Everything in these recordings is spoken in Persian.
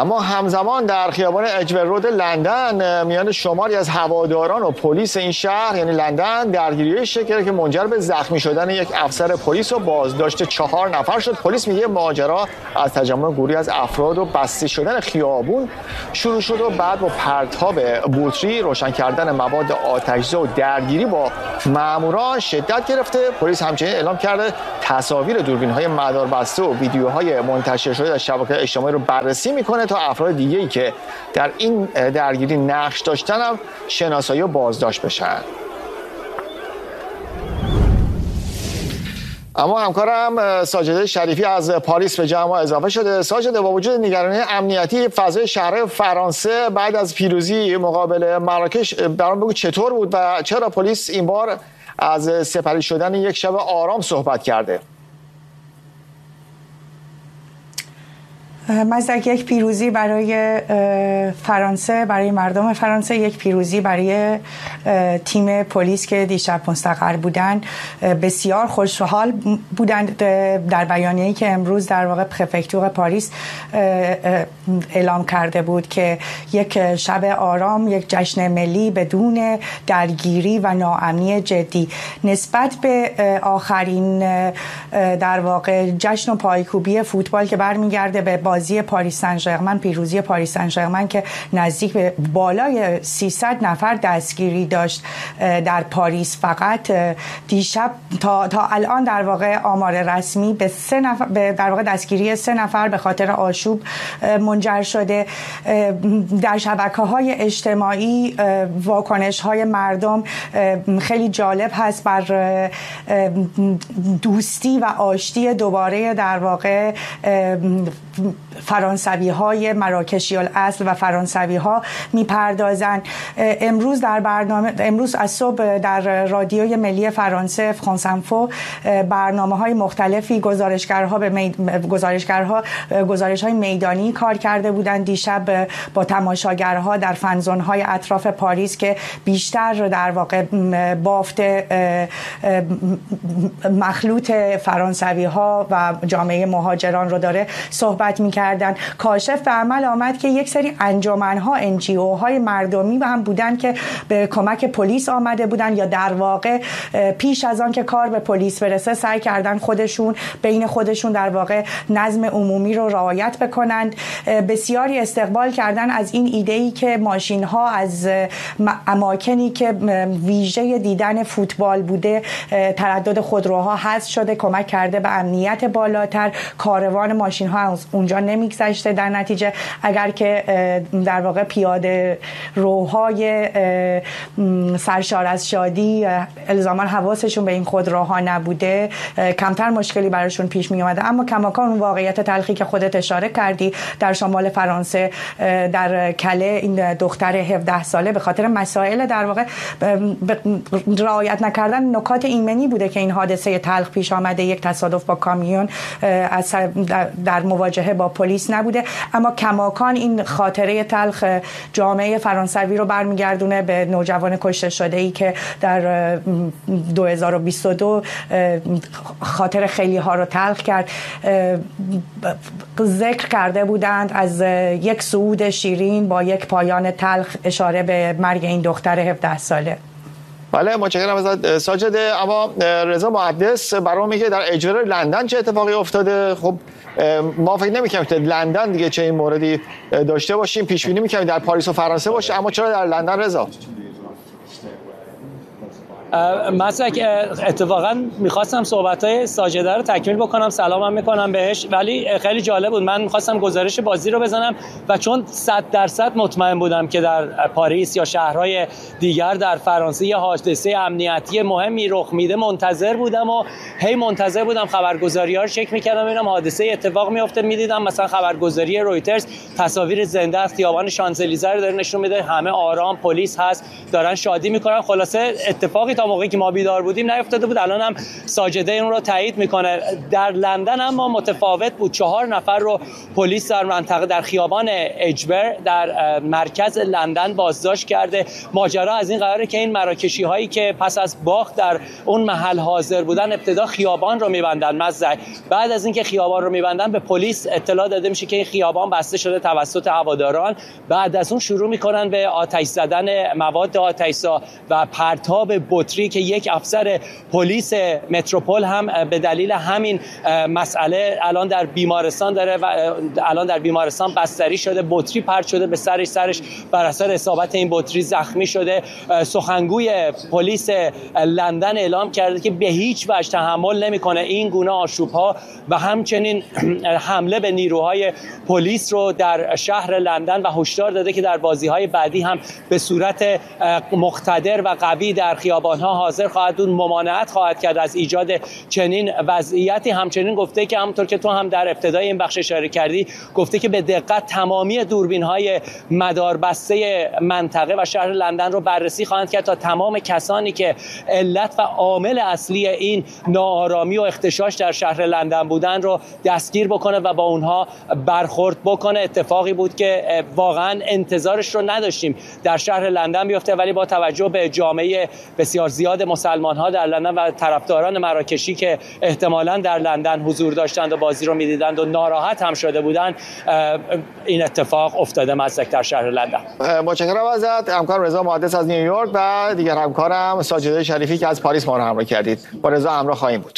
اما همزمان در خیابان اجبر رود لندن میان شماری از هواداران و پلیس این شهر یعنی لندن درگیری شکل که منجر به زخمی شدن یک افسر پلیس و بازداشت 4 نفر شد. پلیس میگه ماجرا از تجمع گروهی از افراد و بسته شدن خیابون شروع شد و بعد با پرتاب بطری، روشن کردن مواد آتشزده و درگیری با ماموران شدت گرفته. پلیس همچنین اعلام کرده تصاویر دوربین‌های مداربسته و ویدیوهای منتشر شده در شبکه‌های اجتماعی رو بررسی میکنه تا افراد دیگه‌ای که در این درگیری نقش داشتن هم شناسایی و بازداشت بشن. اما همکارم ساجده شریفی از پاریس به جمع اضافه شده. ساجده، با وجود نگرانی امنیتی فضای شهر فرانسه بعد از پیروزی مقابل مراکش، برام بگو چطور بود و چرا پلیس این بار از سپری شدن یک شب آرام صحبت کرده؟ مزدک یک پیروزی برای فرانسه، برای مردم فرانسه، یک پیروزی برای تیم پلیس که دیشب مستقر بودن. بسیار خوشحال بودند. در بیانیه‌ای که امروز در واقع پرفکتور پاریس اعلام کرده بود که یک شب آرام، یک جشن ملی بدون درگیری و ناامنی جدی. نسبت به آخرین در واقع جشن و پایکوبی فوتبال که برمیگرده به بازی پاریس سن ژرمن، پیروزی پاریس سن ژرمن که نزدیک به بالای 300 نفر دستگیری داشت در پاریس فقط دیشب، تا الان در واقع آمار رسمی به 3 نفر، در واقع دستگیری 3 نفر به خاطر آشوب منجر شده. در شبکه‌های اجتماعی واکنش‌های مردم خیلی جالب هست بر دوستی و آشتی دوباره در واقع فرانسوی های مراکشی الاصل و فرانسوی ها میپردازن. امروز از صبح در رادیوی ملی فرانسه فرانس انفو برنامه های مختلفی گزارش های میدانی کار کرده بودند. دیشب با تماشاگرها در فنزون های اطراف پاریس که بیشتر در واقع بافت مخلوط فرانسوی ها و جامعه مهاجران رو داره صحبت می‌کردن. کاشف به عمل آمد که یک سری انجمن‌ها، NGO-های مردمی هم بودن که به کمک پلیس آمده بودن یا در واقع پیش از آن که کار به پلیس برسه سعی کردن بین خودشون در واقع نظم عمومی رو رعایت بکنند. بسیاری استقبال کردن از این ایده‌ای که ماشین‌ها از اماکنی که ویژه دیدن فوتبال بوده تردد خودروها حذف شده، کمک کرده به امنیت بالاتر. کاروان ماشین‌ها از اونجا نمیگذشته. در نتیجه اگر که در واقع پیاده روهای سرشار از شادی الزاما حواسشون به این خودروها نبوده، کمتر مشکلی براشون پیش می اومده. اما کماکان اون واقعیت تلخی که خودت اشاره کردی در شمال فرانسه، در کله، این دختر 17 ساله به خاطر مسائل در واقع رعایت نکردن نکات ایمنی بوده که این حادثه تلخ پیش آمده. یک تصادف با کامیون در مواجهه با پلیس نبوده، اما کماکان این خاطره تلخ جامعه فرانسوی رو برمیگردونه به نوجوان کشته شده ای که در 2022 خاطر خیلی ها رو تلخ کرد. ذکر کرده بودند از یک صعود شیرین با یک پایان تلخ، اشاره به مرگ این دختر 17 ساله. بله، متشکرم ازت ساجده. اما رضا مقدس برام میگه در اجبار لندن چه اتفاقی افتاده؟ خب ما فکر نمی‌کنیم که لندن دیگه چه این موردی داشته باشیم، پیش بینی می‌کنیم در پاریس و فرانسه باشه، اما چرا در لندن رضا؟ مثلا اتفاقا میخواستم صحبت‌های ساجده رو تکمیل بکنم، سلامم میکنم بهش، ولی خیلی جالب بود. من میخواستم گزارش بازی رو بزنم و چون 100% مطمئن بودم که در پاریس یا شهرهای دیگر در فرانسه یه حادثه امنیتی مهمی رخ میده، منتظر بودم و هی منتظر بودم خبرگزاری‌ها رو چک میکردم ببینم حادثه اتفاق میفته. میدیدم مثلا خبرگزاری رویترز تصاویر زنده از خیابان شانزلیزه رو داره نشون میده، همه آرام، پلیس هست، دارن شادی میکنن. خلاصه اتفاقی اتفاقی تا موقعی که ما بیدار بودیم نیفتاده بود. الان هم ساجده این رو تایید میکنه. در لندن اما متفاوت بود. 4 نفر رو پلیس در منطقه در خیابان اجبر در مرکز لندن بازداشت کرده. ماجرا از این قراره که این مراکشی هایی که پس از باخت در اون محل حاضر بودن ابتدا خیابان رو میبندن مزرعه. بعد از اینکه خیابان رو میبندن به پلیس اطلاع داده میشه که این خیابان بسته شده توسط هواداران. بعد از اون شروع میکنن به آتش زدن مواد آتش‌زا و پرتاب بطری که یک افسر پلیس متروپول هم به دلیل همین مسئله الان در بیمارستان داره و الان در بیمارستان بستری شده. بطری پرت شده به سرش بر اثر اصابت این بطری زخمی شده. سخنگوی پلیس لندن اعلام کرده که به هیچ وجه تحمل نمیکنه این گونه آشوب‌ها و همچنین حمله به نیروهای پلیس رو در شهر لندن و هشدار داده که در بازی‌های بعدی هم به صورت مقتدر و قوی در خیابان‌ها حاضر خواهد بود، ممانعت خواهد کرد از ایجاد چنین وضعیتی. همچنین گفته که همونطور که تو هم در ابتدای این بخش اشاره کردی، گفته که به دقت تمامی دوربین‌های مداربسته منطقه و شهر لندن رو بررسی خواهند کرد تا تمام کسانی که علت و عامل اصلی این ناآرامی و اختشاش در شهر لندن بودن رو دستگیر بکنه و با اونها برخورد بکنه. اتفاقی بود که واقعا انتظارش رو نداشتیم در شهر لندن بیفته، ولی با توجه به جامعه بسیار زیاد مسلمان‌ها در لندن و طرفداران مراکشی که احتمالاً در لندن حضور داشتند و بازی رو می‌دیدند و ناراحت هم شده بودند، این اتفاق افتاده مزدک در شهر لندن. متشکرم ازت همکارم رضا محدث از نیویورک و دیگر همکارم ساجده شریفی که از پاریس ما رو همراه کردید. با رضا همراه خواهیم بود.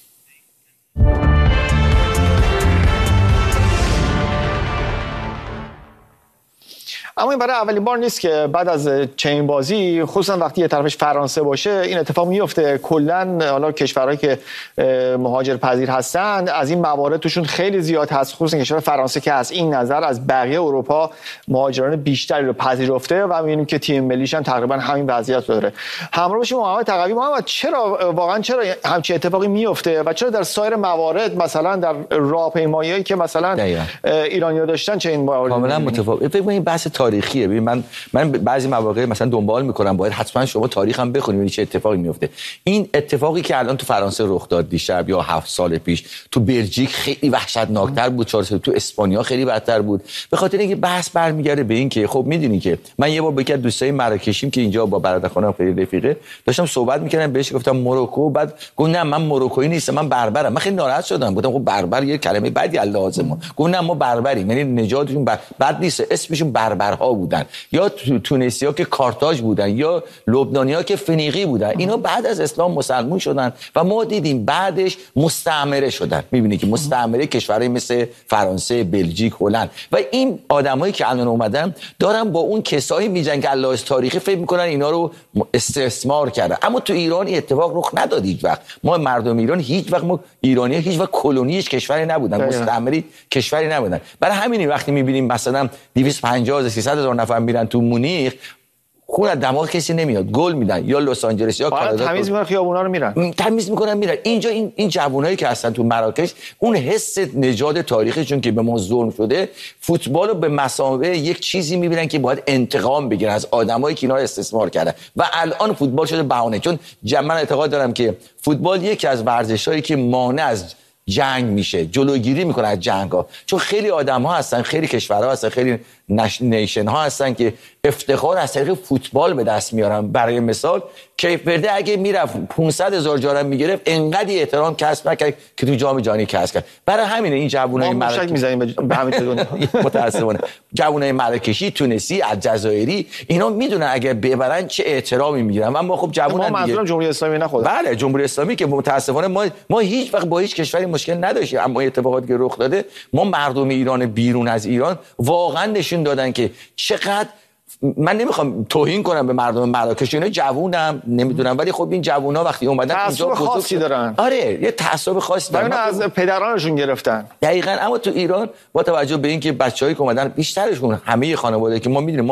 اما این برای اولین بار نیست که بعد از چنین بازی، خصوصا وقتی یه طرفش فرانسه باشه، این اتفاق میفته. کلا حالا کشورهایی که مهاجر پذیر هستند از این موارد توشون خیلی زیاد هست، خصوصا کشور فرانسه که از این نظر از بقیه اروپا مهاجران بیشتری رو پذیرفته و می‌بینیم که تیم ملیش هم تقریبا همین وضعیت داره. همراه باشیم محمد تقوی. محمد، چرا همچین اتفاقی میفته و چرا در سایر موارد، مثلا در راهپیمایی‌هایی که مثلا ایرانی‌ها داشتن چه این موارد کاملا متفاوته؟ فکر کنم بحث تاریخیه. ببین من بعضی مواقع مثلا دنبال میکنم، باید حتما شما تاریخ هم بخونید ببینید چه اتفاقی میفته. این اتفاقی که الان تو فرانسه رخ داد دیشب یا 7 سال پیش، تو بلژیک خیلی وحشتناکتر بود، 4 سال تو اسپانیا خیلی بدتر بود. به خاطر اینکه بحث برمیگرده به این که خب میدونی که من یه بار با یک دوستای مراکشیم که اینجا با برادر خانم خیلی رفیقه داشتم صحبت میکردم، بهش گفتم مروکو، بعد گفت نه من مروکویی نیستم، من بربرم. من خیلی ناراحت شدم، گفتم خب بربر یه کلمه بدی لازمه. گفت نه ما بربریم، یعنی نژادشون بد نیست، اسمشون بربرها بودن، یا تونسی‌ها که کارتاژ بودن، یا لبنانی‌ها که فنیقی بودن. اینا بعد از اسلام مسلمان شدن و ما دیدیم بعدش مستعمره شدن. می‌بینی که مستعمره کشورهای مثل فرانسه، بلژیک، هلند و این آدمایی که الان اومدن دارن با اون کسایی میجنگن که الله تاریخی فکر می‌کنن اینا رو استثمار کردن. اما تو ایران این اتفاق رخ نداد هیچ وقت. ما مردم ایران هیچ وقت، ما ایرانی‌ها هیچ وقت کلونی کشوری نبودن، مستعمره کشوری نبودن. برای همین وقتی می‌بینیم مثلا 250 300 هزار نفر میرن تو مونیخ، خون از دماغ کسی نمیاد، گل میدن، یا لس آنجلس یا کانادا تمیز میکنن خیابونا رو میرن، تمیز میکنن میرن. اینجا این جوانایی که هستن تو مراکش، اون حس نژاد تاریخیشون که به ما ظلم شده، فوتبال رو به مثابه یک چیزی میبینن که باید انتقام بگیرن از آدمایی که اینا رو استثمار کردن و الان فوتبال شده بهانه. چون من اعتقاد دارم که فوتبال یکی از ورزشایی که مانع از جنگ میشه، جلوگیری میکنه از جنگ‌ها. چون خیلی آدم‌ها هستن، خیلی کشورها هستن، خیلی نیشن ها هستن که افتخار از طریق فوتبال به دست میارن. برای مثال کیپ ورده اگه میرفت 500,000 جارم میگرفت، انقدر احترام کسب نکرد که تو جام جهانی کسب کرد. برای همینه این جوونای مراکشی میزنیم به همین دنیا متأسفانه جوونای مراکشی، تونسی، الجزایری، اینا میدونن اگه ببرن چه احترامی میگیرن. و ما خب جوونان ما منظورم جمهوری اسلامی نه خود. بله جمهوری اسلامی که متأسفانه ما هیچ وقت با هیچ کشوری مشکل نداشتیم، اما اتفاقاتی که رخ داده، ما مردم ایران بیرون از ایران واقعا نشون دادن که چقدر، من نمیخوام توهین کنم به مردم مراکش، اینا جوونم نمیدونم، ولی خب این جوونا وقتی اومدن اینجا خاصی دارن. آره یه تعصب خاصی دارن، از پدرانشون گرفتن دقیقاً. اما تو ایران با توجه به اینکه بچه‌هایی که اومدن بیشترشون همه خانواده که ما میدونیم، ما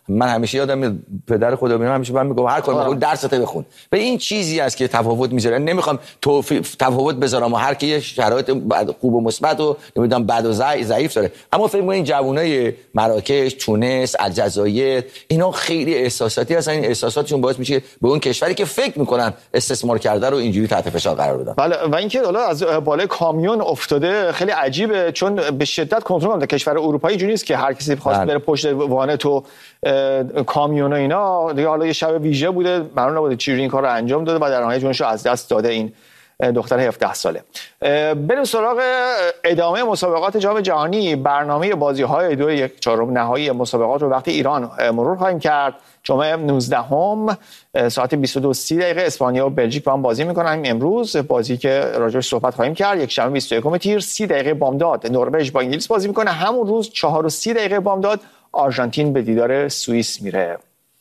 من همیشه یادم میاد پدر خدا بینم همیشه من میگم هر کاری می‌کنی درست بخون. به این چیزی است که تفاوت میذاره. نمیخوام تفاوت بذارم و هر کی یه شرایط خوب و مثبت و نمیدونم بد و ضعیف داره، اما فکر می‌کنم این جوانای مراکش، تونس، الجزایر اینا خیلی احساساتی هستن. این احساساتشون باعث میشه به اون کشوری که فکر میکنن استثمار کرده رو اینجوری تحت فشار قرار بدن. بله و اینکه حالا از بالای کامیون افتاده خیلی عجیبه، چون به شدت کنترل کننده کشور اروپایی اینجوری نیست که هر کسی بخواد بره پشت وانت و کامیون و اینا دیگه. حالا یه شب ویژه بوده، معلوم نبوده چجوری این کار رو انجام داده و در نهایت جونش رو از دست داده این دختر 17 ساله. بریم سراغ ادامه مسابقات جام جهانی. برنامه بازی‌های 2/4 نهایی مسابقات رو وقتی ایران مرور خواهیم کرد. جمعه 19 ساعت 22:30 اسپانیا و بلژیک با هم بازی می‌کنن. امروز بازی که راجعش صحبت خواهیم کرد، یک شنبه 21 تیر 30 دقیقه بامداد نروژ با انگلیس بازی می‌کنه. همون روز 4:30 بامداد آرژانتین به دیدار سوئیس میره.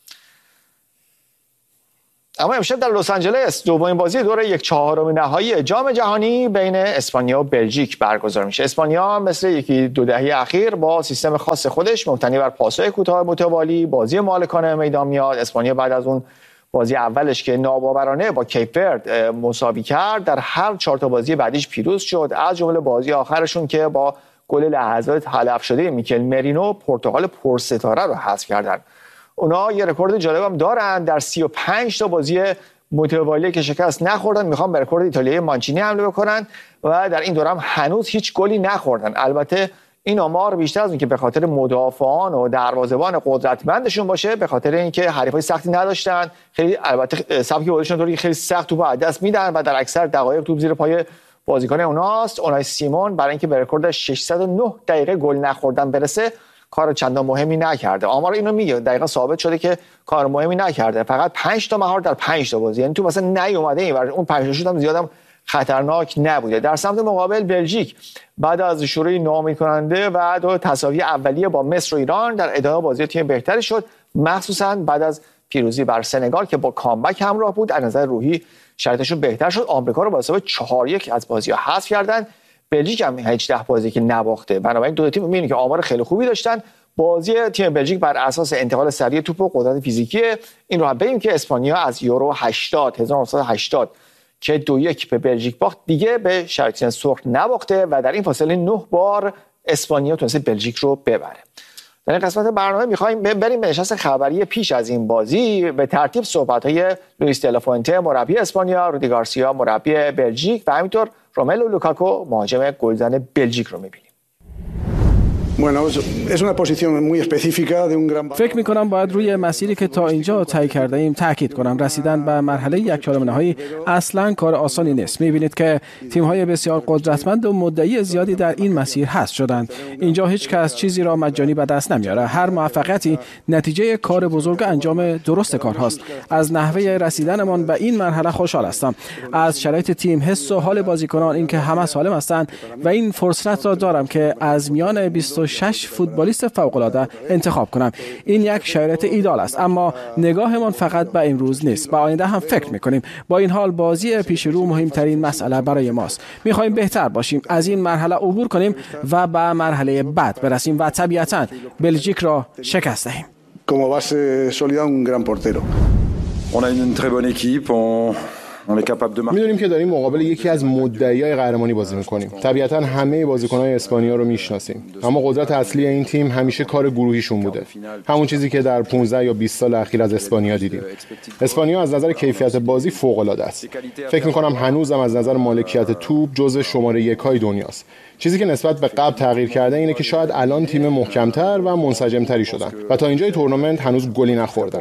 اما امشب در لس آنجلس دومین بازی دور 1/4 نهایی جام جهانی بین اسپانیا و بلژیک برگزار میشه. اسپانیا مثل یکی دو دهه اخیر با سیستم خاص خودش مبتنی بر پاس‌های کوتاه متوالی بازی مالکانه میدان میاد. اسپانیا بعد از اون بازی اولش که ناباورانه با کیپ ورد مساوی کرد، در هر 4 تا بازی بعدیش پیروز شد، از جمله بازی آخرشون که با گل لحظات تلف شده میکل مرینو پرتغال پرستاره رو حذف کردن. اونا یه رکورد جالب هم دارن، در 35 تا بازی متوالی که شکست نخوردن. میخوام به رکورد ایتالیایی مانچینی حمله بکنن و در این دوره هم هنوز هیچ گلی نخوردن. البته این آمار بیشتر از اون که به خاطر مدافعان و دروازه‌بان قدرتمندشون باشه، به خاطر اینکه حریفای سختی نداشتن. خیلی البته سبک بازیشون طوری خیلی سخت توپو از دست میدن و در اکثر دقایق توپ زیر پای بازیکن اوناست. اونای سیمون برای اینکه به رکورد 609 دقیقه گل نخوردن برسه کار چندان مهمی نکرده. آمار اینو میگه، دقیقاً ثابت شده که کار مهمی نکرده. فقط 5 تا مهار در 5 تا بازی، یعنی تو مثلا نیومده این اون 5 تا شوت هم زیادم خطرناک نبوده. در سمت مقابل بلژیک بعد از شروعی ناامید کننده و دو تساوی اولیه با مصر و ایران در ادامه بازی تیم بهتری شد، مخصوصا بعد از پیروزی بر سنگال که با کامبک همراه بود. از نظر روحی شرایطشون بهتر شد. آمریکا رو با حساب 4-1 از بازی‌ها حذف کردن. بلژیک هم 18 بازی که نباخته. بنابراین دو تیم می‌بینید که آمار خیلی خوبی داشتن. بازی تیم بلژیک بر اساس انتقال سریع توپ و قدرت فیزیکی. این رو هم بگیم که اسپانیا از یورو 1980 که 2-1 به بلژیک باخت دیگه به شرکت‌های سرخ نباخته و در این فاصله 9 بار اسپانیا تونسته بلژیک رو ببره. در این قسمت برنامه می‌خوایم بریم به نشست خبری پیش از این بازی. به ترتیب صحبت‌های لوئیس دلافونته مربی اسپانیا، رودی گارسیا مربی بلژیک و همینطور روملو لوکاکو مهاجم گلزن بلژیک رو می‌بینیم. فکر می‌کنم باید روی مسیری که تا اینجا طی کرده ایم تاکید کنم. رسیدن به مرحله 1/4 نهایی اصلاً کار آسانی نیست. می‌بینید که تیم‌های بسیار قدرتمند و مدعی زیادی در این مسیر هست شدند. اینجا هیچ کس چیزی را مجانی به دست نمیاره. هر موفقیتی نتیجه کار بزرگ انجام درست کارهاست. از نحوه رسیدنمان به این مرحله خوشحال هستم. از شرایط تیم، حس و حال بازیکنان، اینکه همه سالم هستند و این فرصت را دارم که از میان 26 فوتبالیست فوق‌العاده انتخاب کنم. این یک شرایط ایدال است، اما نگاهمان فقط به امروز نیست. به آینده هم فکر می‌کنیم. با این حال بازی پیش رو مهمترین مسئله برای ماست. می‌خوایم بهتر باشیم، از این مرحله عبور کنیم و به مرحله بعد برسیم و طبیعتاً بلژیک را شکست دهیم. Como base sólida un gran portero. On a une très bonne équipe. میدونیم که داریم مقابل یکی از مدعیای قهرمانی بازی میکنیم. طبیعتا همه بازیکن‌های اسپانیا رو میشناسیم، اما قدرت اصلی این تیم همیشه کار گروهیشون بوده. همون چیزی که در 15 یا 20 سال اخیر از اسپانیا دیدیم. اسپانیا از نظر کیفیت بازی فوق‌العاده است. فکر میکنم هنوزم از نظر مالکیت توپ جزو شماره یک‌های دنیاست. چیزی که نسبت به قبل تغییر کرده اینه که شاید الان تیم محکم‌تر و منسجم‌تری شدن و تا اینجای تورنمنت هنوز گلی نخوردن.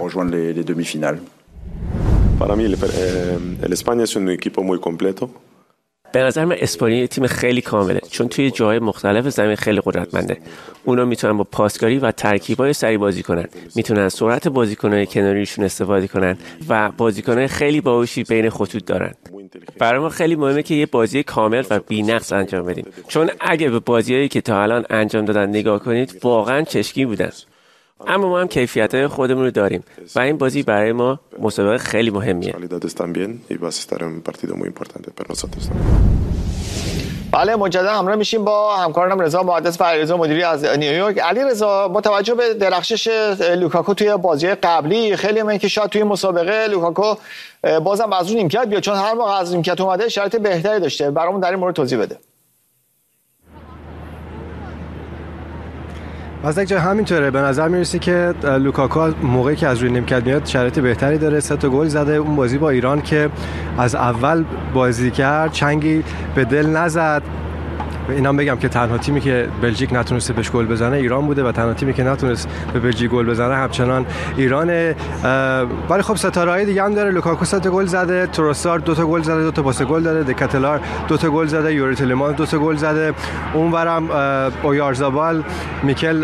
Para mí el España es un equipo muy completo. به نظر من اسپانیا تیم خیلی کامله، چون توی جاهای مختلف زمین خیلی قدرتمنده. اونا میتونن با پاسکاری و ترکیبای سریع بازی کنن، میتونن سرعت بازیکن‌های کناریشون استفاده کنن و بازیکن‌های خیلی باهوشی بین خطوط دارن. برای ما خیلی مهمه که یه بازی کامل و بی‌نقص انجام بدیم، چون اگه به بازیایی که تا الان انجام دادن نگاه کنید واقعا چشکی بودن. اما ما هم کیفیت‌های خودمون رو داریم و این بازی برای ما مسابقه خیلی مهمیه. بله مجددا همراه میشیم با همکارانم رضا محدث و علیرضا مدیری از نیویورک. علیرضا، با توجه به درخشش لوکاکو توی بازی قبلی، خیلی من که شاید توی مسابقه لوکاکو بازم از اون نیمکت بیاد، چون هر موقع از نیمکت اومده شرایط بهتری داشته. برامون در این مورد توضیح بده. از جای همینطوره، به نظر میرسه که لوکاکو موقعی که از روی نیمکت میاد شرایط بهتری داره. 3 تا گل زده. اون بازی با ایران که از اول بازی کرد چنگی به دل نزد. اینا بگم که تنها تیمی که بلژیک نتونسته بهش گل بزنه ایران بوده و تنها تیمی که نتونست به بلژیک گل بزنه همچنان ایرانه. ولی خب ستاره‌های دیگه هم داره. لوکاکو 3 تا گل زده، تروسار 2 تا گل زده، 2 تا پاس گل داده، دکاتلار 2 تا گل زده، یوری تلیمان 2 تا گل زده. اونورم اویارزابال میکل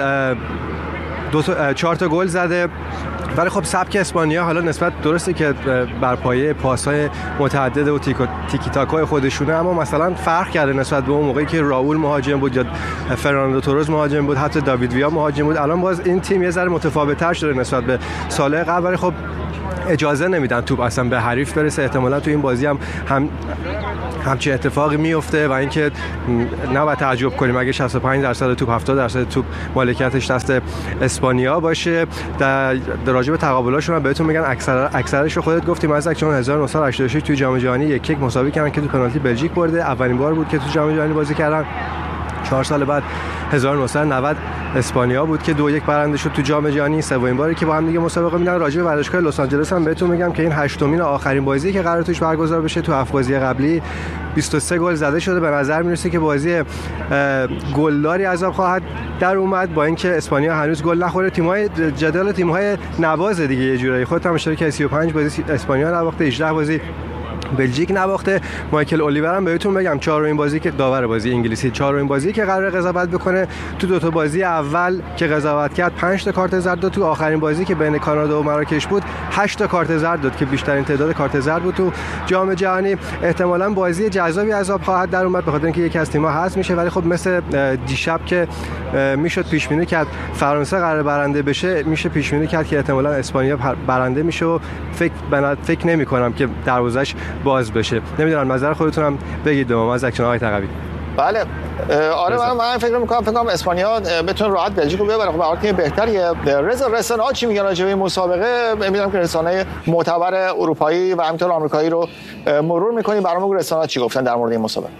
4 تا گل زده. ولی خب سبک اسپانیا حالا نسبت درسته که بر پایه پاس‌های متعدد و تیکی تاکای خودشونه، اما مثلا فرق کرده نسبت به اون موقعی که راول مهاجم بود یا فرناندو توروز مهاجم بود، حتی داوید ویا مهاجم بود. الان باز این تیم یه ذره متفاوت‌تر شده نسبت به سال قبل. ولی خب اجازه نمیدن توپ اصلا به حریف برسه. احتمالاً تو این بازی هم همچین اتفاقی میفته و اینکه نباید تعجب کنیم اگه 65% توپ 70% توپ مالکیتش دست اسپانیا باشه. در راجع به تقابلاشون هم بهتون میگن اکثرش رو خودت گفتیم، از چون 1986 توی جام جهانی 1-1 مساوی کردن که تو پنالتی بلژیک برده. اولین بار بود که تو جام جهانی بازی کردن. 4 سال بعد 1990 اسپانیا بود که 2-1 برنده شد تو جام جهانی. سومین باری که با هم دیگه مسابقه میدن. راجع به ورزشگاه لس آنجلس هم بهتون میگم که این 8مین آخرین بازی که قرار توش برگزار بشه. تو 7 بازی قبلی 23 گل زده شده. به نظر میرسه که بازی گلداری عذاب خواهد در اومد، با اینکه اسپانیا هنوز گل نخوره. تیم‌های جدال تیم‌های نواز دیگه یه جورایی. خودت هم اشاره کردی 35 بازی اسپانیا نباخته، 18 بازی بلژیک نباخته. مایکل اولیور هم بهتون بگم 4مین بازی که داور بازی انگلیسی 4مین بازی که قراره قضاوت بکنه. تو 2 تا بازی اول که قضاوت کرد 5 تا کارت زرد داد. تو آخرین بازی که بین کانادا و مراکش بود 8 تا کارت زرد داد که بیشترین تعداد کارت زرد بود تو جام جهانی. احتمالاً بازی جذابی عذاب خواهد در اومد به خاطر اینکه یکی از تیم‌ها حذف میشه. ولی خب مثل دیشب که میشد پیش بینی کرد فرانسه قرار برنده بشه، میشه پیش بینی کرد که احتمالاً اسپانیا برنده میشه و فکر نمی‌کنم که دروازش باز بشه. نمیدونم نظر خودتون هم بگید به ما از اکشن آقای تقوی. بله آره من فکر می‌کنم اسپانیا بتونه راحت بلژیک رو ببره. خب تیم بهتریه. رضا رسانه‌ها چی میگن راجع به این مسابقه؟ می‌دونم که رسانه‌های معتبر اروپایی و همینطور آمریکایی رو مرور می‌کنیم. برامون رسانه‌ها چی گفتن در مورد این مسابقه؟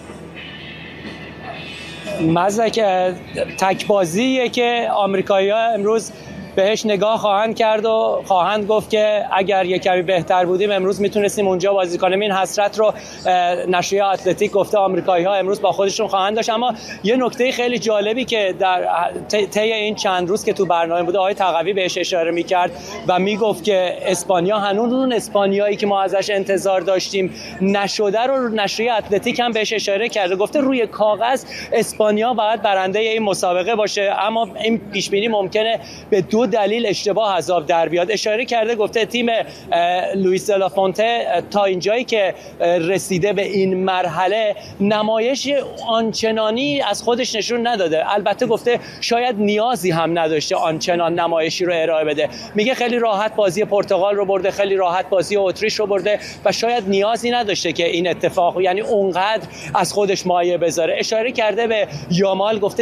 مزدک تک بازیه که آمریکایی‌ها امروز بهش نگاه خواهند کرد و خواهند گفت که اگر یک کمی بهتر بودیم امروز میتونستیم اونجا بازی کنیم. این حسرت رو نشریه اتلتیک گفته آمریکایی‌ها امروز با خودشون خواهند داشت. اما یه نکته خیلی جالبی که در طی این چند روز که تو برنامه بوده آقای تقوی بهش اشاره میکرد و میگفت که اسپانیا هنوز اون اسپانیایی که ما ازش انتظار داشتیم نشده رو نشریه اتلتیک هم بهش اشاره کرده. گفته روی کاغذ اسپانیا باید برنده این مسابقه باشه، اما این پیش بینی ممکنه به 2 دلیل اشتباه از آب در بیاد. اشاره کرده گفته تیم لوئیس دلافونته تا اینجایی که رسیده به این مرحله نمایش آنچنانی از خودش نشون نداده. البته گفته شاید نیازی هم نداشته آنچنان نمایشی رو ارائه بده. میگه خیلی راحت بازی پرتغال رو برده، خیلی راحت بازی اتریش رو برده و شاید نیازی نداشته که این اتفاق یعنی اونقدر از خودش مایه بذاره. اشاره کرده به یامال، گفته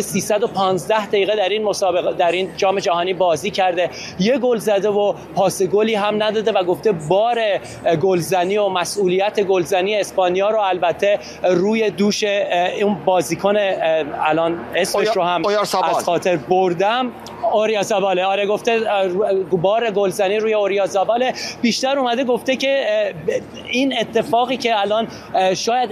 315 دقیقه در این مسابقه در این جام جهانی بازی کرده، 1 گل زده و پاس گلی هم نداده و گفته بار گلزنی و مسئولیت گلزنی اسپانیا رو البته روی دوش اون بازیکن الان اسمش رو هم از خاطر بردم، اوریازاباله. آره گفته بار گلزنی روی اوریازاباله بیشتر اومده. گفته که این اتفاقی که الان شاید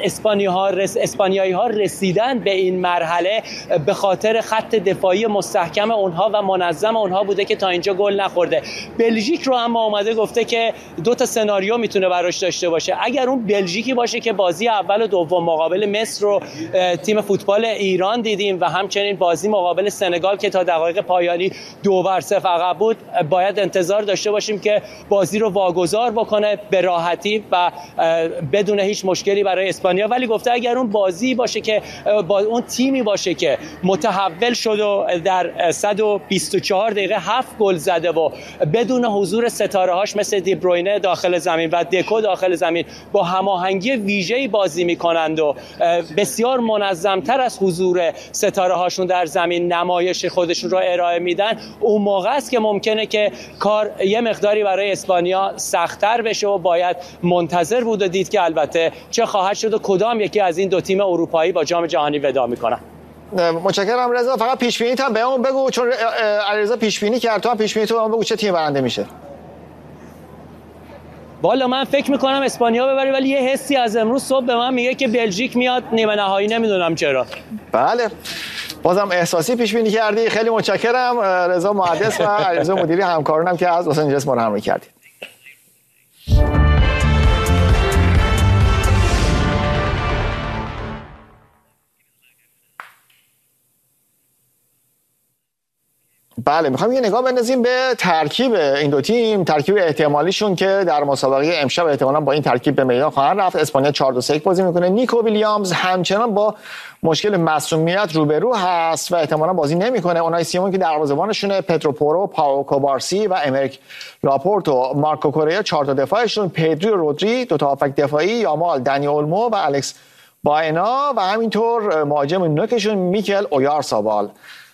اسپانیایی ها رسیدن به این مرحله به خاطر خط دفاعی مستحکم اونها و منظم اونها بوده که تا اینجا گل نخورده. بلژیک رو اما اومده گفته که 2 تا سناریو میتونه براش داشته باشه. اگر اون بلژیکی باشه که بازی اول و دوم مقابل مصر رو تیم فوتبال ایران دیدیم و همچنین بازی مقابل سنگال که تا دقایق پایانی 2-0 عقب بود، باید انتظار داشته باشیم که بازی رو واگذار بکنه به راحتی و بدون هیچ مشکلی برای اسپانیا. ولی گفته اگر اون بازی باشه که با اون تیمی باشه که متحول شد و در 124 دقیقه 7 7 گل زده و بدون حضور ستاره‌هاش مثل دی بروینه داخل زمین و دکو داخل زمین با هماهنگی ویژه‌ای بازی می‌کنند و بسیار منظم‌تر از حضور ستاره‌هاشون در زمین نمایش خودشون رو ارائه میدن، اون موقع است که ممکنه که کار یه مقداری برای اسپانیا سخت‌تر بشه و باید منتظر بود و دید که البته چه خواهد شد و کدام یکی از این دو تیم اروپایی با جام جهانی وداع می‌کنن. متشکرم رضا. فقط پیش بینیت هم بهمون بگو، چون علیرضا پیش بینی کرد، تو هم پیش بینی تو بهمون بگو چه تیم برنده میشه. والا من فکر میکنم اسپانیا ببره، ولی یه حسی از امروز صبح به من میگه که بلژیک میاد نیمه نهایی، نمیدونم چرا. بله بازم احساسی پیش بینی کردی. خیلی متشکرم رضا محدث و علیرضا مدیری، همکارانم که از لس آنجلس ما رو همراهی کردید. بله میخوام یه نگاه بندازیم به ترکیب این دو تیم، ترکیب احتمالیشون که در مسابقه امشب احتمالاً با این ترکیب به میدان خواهند رفت. اسپانیا 4-2-3-1 بازی میکنه. نیکو ویلیامز همچنان با مشکل مصونیت روبرو هست و احتمالاً بازی نمیکنه. اونای سیمون که دروازه‌بانشونه، پترو پورو، پاو کوبارسی و امریک لاپورت و مارکو کوریا 4 تا دفاعشون، پدری و رودری 2 تا هافک دفاعی، یامال، دنی اولمو و الکس باینا و همینطور مهاجم نوکشون میکل اویارسابال.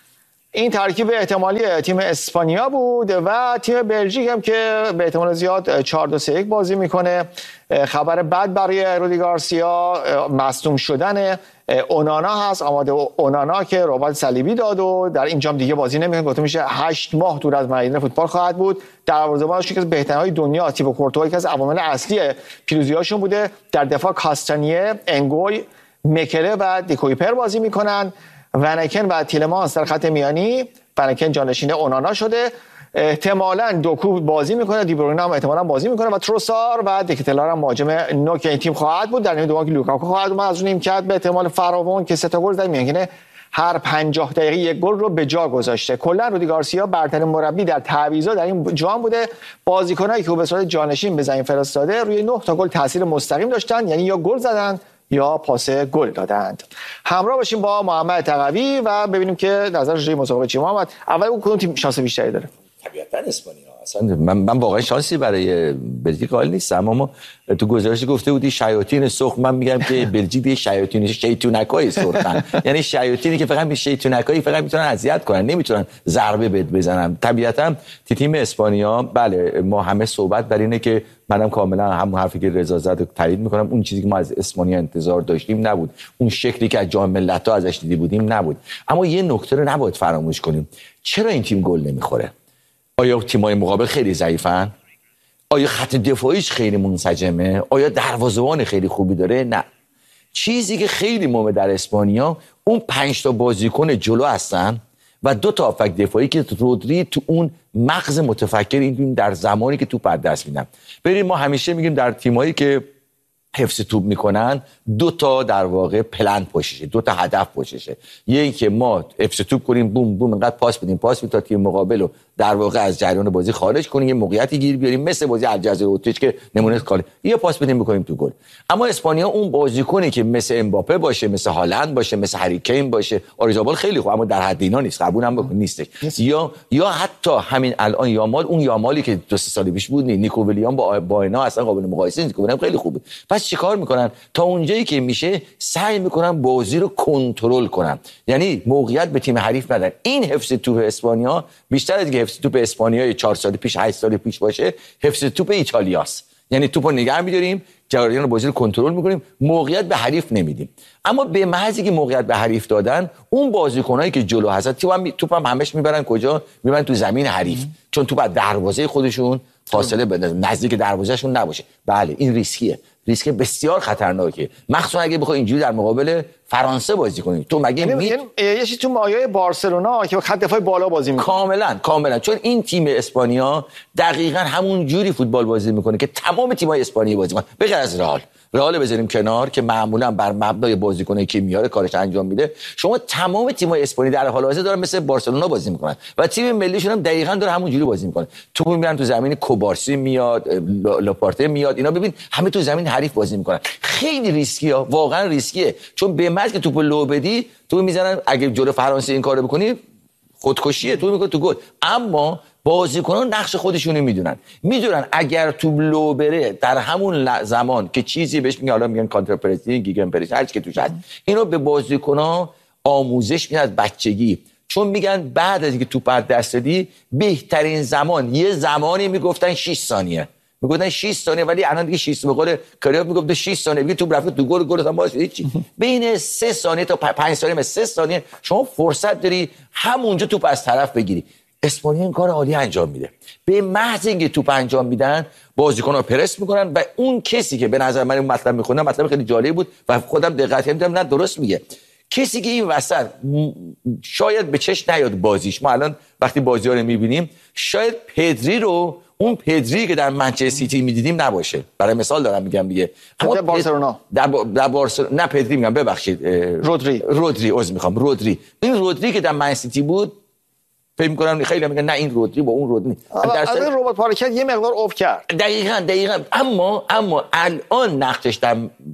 این ترکیب احتمالی تیم اسپانیا بود و تیم بلژیک هم که به احتمال زیاد 4-2-3-1 بازی میکنه. خبر بد برای رودی گارسیا مصدوم شدن اونانا هست. آماده اونانا که رباط صلیبی داد و در این جام دیگه بازی نمیکنه، گفته میشه 8 ماه دور از میدان فوتبال خواهد بود. دروازه‌بانش که از بهترین‌های دنیا، تیبو کورتوا که از عوامل اصلی پیروزی‌هاشون بوده. در دفاع کاستانیه، انگوی، مکله و دیکویپر بازی میکنن. ونکن و تیلمانس در خط میانی. ونکن جانشین اونانا شده. احتمالاً دوکو بازی میکنه، دی بروینه هم احتمالاً بازی میکنه و تروسار و دکتلار هم مهاجم نوک این تیم خواهد بود. در نیمه دوم که لوکاکو خواهد اومد از نیمکت به احتمال فراوان که 3 تا گل زد، میانگینه هر 50 دقیقه یک گل رو به جا گذاشته. کلا رودی گارسیا برترین مربی در تعویضا در این جام بوده. بازیکنایی که به صورت جانشین به زمین فرستاده روی 9 تا گل تاثیر مستقیم داشتن، یعنی یا گل زدن یا پاس گل دادند. همراه باشیم با محمد تقوی و ببینیم که نظرش روی مسابقه چی. محمد، اول اون کدوم تیم شانس بیشتری داره؟ طبیعتاً اسپانیا. اصلا من واقعا شانسی برای بلژیک قائل نیستم، اما تو گزارش گفته بودی شیاطین سرخ، من میگم که بلژیک یه شیطونکای سرخن. یعنی شیاطینی که فقط شیطونکایی فقط میتونن اذیت کنن، نمیتونن ضربه بزنن. طبیعتاً تیم اسپانیا، بله ما همه صحبت بر اینه که منم کاملا همون حرفی که رضا زد رو تایید میکنم، اون چیزی که ما از اسپانیا انتظار داشتیم نبود، اون شکلی که از جام ملت‌ها ازش دیده بودیم نبود. اما یه نکته رو نباید فراموش کنیم، چرا این تیم گل نمیخوره؟ آیا تیم‌های مقابل خیلی ضعیفن؟ آیا خط دفاعیش خیلی منسجمه؟ آیا دروازه‌بان خیلی خوبی داره؟ نه. چیزی که خیلی مهمه در اسپانیا، اون 5 تا بازیکن جلو هستن و 2 تا هافک دفاعی که رودری تو اون مغز متفکر این در زمانی که توپ از دست میدن. بریم ما همیشه میگیم در تیمایی که حفظ توپ میکنن 2 تا در واقع پلن پشتشه، 2 تا هدف پشتشه. یکی که ما حفظ توپ کنیم، بوم بوم انقدر پاس بدیم تا تیم مقابل رو در واقع از جریان بازی خارج کنیم، یه موقعیتی گیر بیاریم مثل بازی الجزایر اوتریچ که نمونه کاله، یه پاس بدیم بکنیم تو گل. اما اسپانیا اون بازیکنی که مثل امباپه باشه، مثل هالند باشه، مثل هری کین باشه، آریزابال خیلی خوب اما در حد اینا نیست، قبولم بکن نیستش. یا حتی همین الان یامال، اون یامالی که 2-3 سال پیش بود، نیکو ویلیام با اینا اصلا قابل مقایسه نیست. نیکو خیلی خوبه. پس چیکار میکنن؟ تا اونجایی که میشه سعی میکنن بازی رو کنترل کنن، یعنی موقعیت به تیم حریف ندن. این حفظ توپ اسپانیا بیشتر از اینکه حفظ توپ اسپانیا 4 سال پیش 8 سال پیش باشه، حفظ توپ ایتالیاست. یعنی توپو نگه می‌داریم، جریان بازی رو کنترل می‌کنیم، موقعیت به حریف نمیدیم. اما به محضی که موقعیت به حریف دادن، اون بازیکنایی که جلو هستن توپم همش میبرن کجا؟ میبرن تو زمین حریف، چون توپ از دروازه خودشون فاصله بندازن، نزدیک دروازه‌شون نباشه. بله این ریسکیه، ریسک بسیار خطرناکه، مخصوصا اگه بخوای اینجوری در مقابل فرانسه بازی کنی. تو مگه یه چیز تو مایه بارسلونا که خط دفاع بالا بازی میکنه؟ کاملا چون این تیم اسپانیا دقیقاً همون جوری فوتبال بازی میکنه که تمام تیم‌های اسپانیایی بازی میکنن، به غیر از رئال بذاریم کنار که معمولا بر مبنای بازیکنی که میاره کارش انجام میده. شما تمام تیم‌های اسپانیا در حال حاضر دارن مثل بارسلونا بازی میکنن و تیم ملیشون هم دقیقاً داره همون جوری بازی میکنه. تو میبرن تو زمین، کوبارسی میاد، لاپارته میاد، اینا ببین همه تو زمین حریف بازی میکنن. خیلی ریسکیه، واقعا ریسکیه، چون به محض که توپو لو بدی تو میزنن. اگه جلو فرانسه این کارو بکنی خودکشیه، تو میکنه تو گل. اما بازیکنان نقش خودشونو میدونن اگر تو لو بره در همون زمان که چیزی بهش میگن، حالا میگن کانتر پرسینگ، گیگن پرسینگ، هر چی که توش هست، اینو به بازیکنان آموزش میدن از بچگی. چون میگن بعد از اینکه توپ از دست دادی بهترین زمان، یه زمانی میگفتن 6 ثانیه، ولی الان دیگه 6 به قول کاریاب میگفت 6 ثانیه دیگه توپ رفت تو گل اصلا باز هیچ. بین 3 ثانیه تا 5 ثانیه، 3 ثانیه شما فرصت داری همونجا توپ از طرف بگیری. اسپانیا این کار عالی انجام میده. به محض اینکه توپ انجام میدن بازیکن‌ها پرس میکنن و اون کسی که به نظر من اون مطلب میخوندم مطلب خیلی جالب بود و خودم دقت کردم نه درست میگه، کسی که این وسط شاید به چشم نیاد بازیش، ما الان وقتی بازی‌ها رو میبینیم شاید پدری رو اون پدری که در منچستر سیتی میدیدیم نباشه، برای مثال دارم میگم دیگه، در بارسلونا در بارسلونا نه پدری میگم ببخشید رودری این رودری که در منچستر سیتی بود فکر می‌کنم خیلی میگن نه این رودری با اون رودری از این ربات پارکت یه مقدار اوف کرد. دقیقاً اما الان نقشش در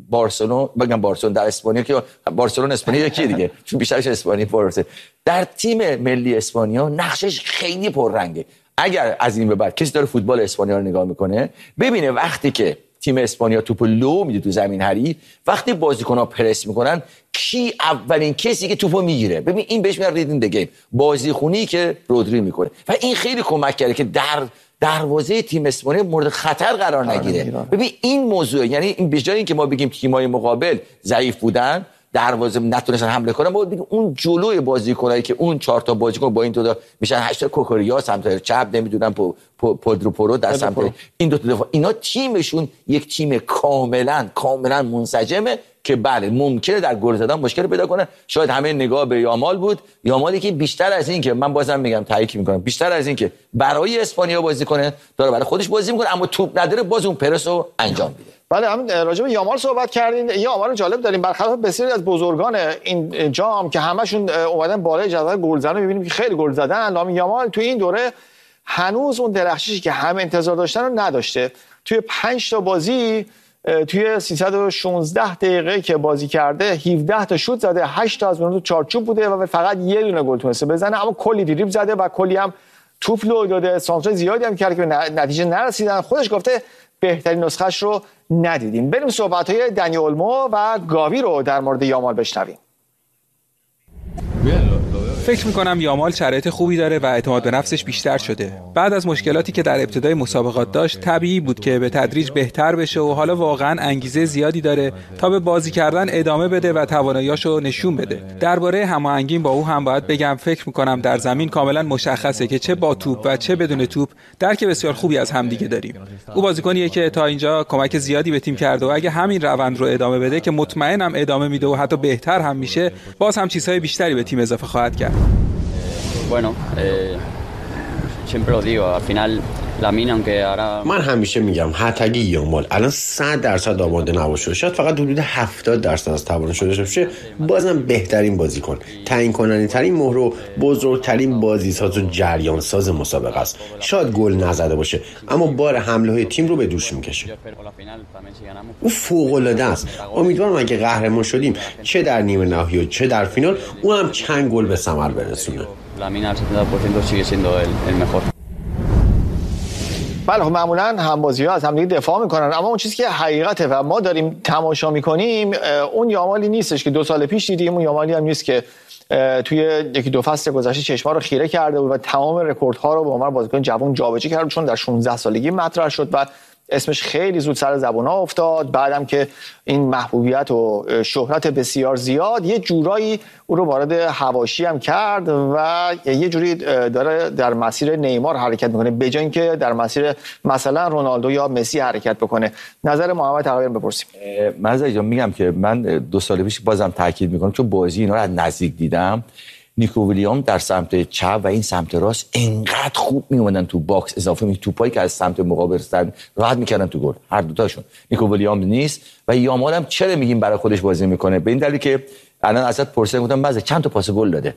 بارسلونا در اسپانیا که بارسلونا اسپانیا یکیه دیگه چون بیشترش اسپانیا فورسه، در تیم ملی اسپانیا نقشش خیلی پررنگه. اگر از این به بعد کسی داره فوتبال اسپانیا رو نگاه میکنه ببینه وقتی که تیم اسپانیا توپو لو میده تو زمین حریف، وقتی بازیکن‌ها پرس میکنن کی اولین کسی که توپو میگیره، ببین این بهش میگن ریدینگ دی گیم، بازیخونی که رودری میکنه و این خیلی کمک کرده که در دروازه تیم اسپانیا مورد خطر قرار نگیره. ببین این موضوع، یعنی این به جای اینکه ما بگیم تیم‌های مقابل ضعیف بودن دروازه نتونستن حمله کنن، ما بگیم اون جلوی بازیکنایی که اون 4 تا بازیکن با این دو تا میشن 8 تا کوکوریا سمت چپ نمیدونن پودرو پرو در سمت این دو تا دفاع، اینا تیمشون یک تیم کاملا منسجمه که بله ممکنه در گل زدن مشکل پیدا کنه. شاید همه نگاه به یامال بود، یامالی که بیشتر از این که من بازم میگم تایید میکنم بیشتر از این که برای اسپانیا بازی کنه داره برای خودش بازی میکنه، اما توپ نداره باز اون پرسو انجام میده. بله همین راجع به یامال صحبت کردین، یه آمار جالب داریم برخلاف بسیاری از بزرگان این جام که همشون اومدن بالای جدول گلزنی، می‌بینیم که خیلی گل زدن، لامین یامال توی این دوره هنوز اون درخششی که همه انتظار داشتن رو نداشته. توی 5 تا بازی توی 316 دقیقه که بازی کرده 17 تا شوت زده، 8 تا از اونها تو چارچوب بوده و فقط یه دونه گل تونسته بزنه، اما کلی دریبل زده و کلی هم توپ لو داده، سانتر زیادی هم کرده که به نتیجه نرسیدن. خودش گفته بهترین نسخه‌اش رو ندیدیم. بریم صحبت‌های دنی اولمو و گاوی رو در مورد یامال بشنویم. فکر میکنم یامال شرایط خوبی داره و اعتماد به نفسش بیشتر شده. بعد از مشکلاتی که در ابتدای مسابقات داشت طبیعی بود که به تدریج بهتر بشه و حالا واقعا انگیزه زیادی داره تا به بازی کردن ادامه بده و تواناییاشو نشون بده. درباره هماهنگی با او هم باید بگم فکر میکنم در زمین کاملا مشخصه که چه با توپ و چه بدون توپ درک بسیار خوبی از همدیگه داریم. او بازیکنیه که تا اینجا کمک زیادی به تیم کرده و اگه همین روند رو ادامه بده که مطمئنم ادامه میده و حتی بهتر هم میشه، باز هم چیزهای بیشتری به تیم اضافه خواهد کرد. Bueno, siempre lo digo, al final من همیشه میگم حتی اگه یامال الان 100% آماده نباشه، شاید فقط حدود 70% از توانش داشته باشه، بازم بهترین بازیکن، تعیین کننده ترین مهر و بزرگترین بازیساز و جریان ساز مسابقه است. شاید گل نزده باشه اما بار حمله های تیم رو به دوش میکشه. او فوق العاده است. امیدوارم اگه قهرمان شدیم چه در نیمه نهایی و چه در فینال او هم چند گل به ثمر برسونه. بله خب معمولا همبازی‌ها از همدیگه دفاع میکنن، اما اون چیزی که حقیقته و ما داریم تماشا میکنیم اون یامالی نیستش که 2 سال پیش دیدیم، اون یامالی هم نیست که توی 1-2 فصل گذشته چشما رو خیره کرده بود و تمام رکوردها رو به عنوان بازیکن جوان جابجا کرد، چون در 16 سالگی مطرح شد و اسمش خیلی زود سر زبون‌ها افتاد. بعدم که این محبوبیت و شهرت بسیار زیاد یه جورایی او رو وارد حواشی هم کرد و یه جوری داره در مسیر نیمار حرکت میکنه به جای اینکه در مسیر مثلا رونالدو یا مسی حرکت بکنه. نظر محمد تقریبا بپرسیم. من میگم که من 2 سال پیش بازم تاکید میکنم چون بازی اینا رو از نزدیک دیدم، نیکو ویلیام در سمت چپ و این سمت راست انقدر خوب میومدن تو باکس، اضافه می توپایی که از سمت مقابل رفتن راحت میکردن تو گل هر دوتاشون. نیکو ویلیام نیست و یامال هم چرا میگیم برای خودش بازی میکنه؟ به این دلیل که الان ازت پرسیدم گفتم بعضی چند تا پاس گل داده،